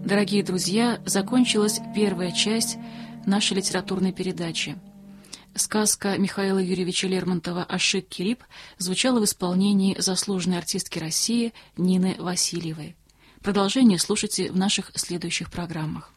Дорогие друзья, закончилась первая часть нашей литературной передачи. Сказка Михаила Юрьевича Лермонтова «Ашик-Кирип» звучала в исполнении заслуженной артистки России Нины Васильевой. Продолжение слушайте в наших следующих программах.